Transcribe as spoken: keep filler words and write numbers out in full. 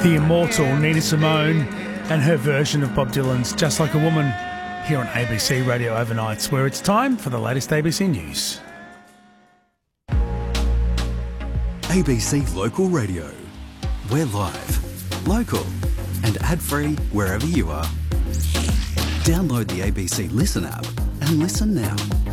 The immortal Nina Simone and her version of Bob Dylan's Just Like a Woman here on A B C Radio Overnights, where it's time for the latest A B C News. A B C Local Radio. We're live, local and ad-free wherever you are. Download the A B C Listen app and listen now.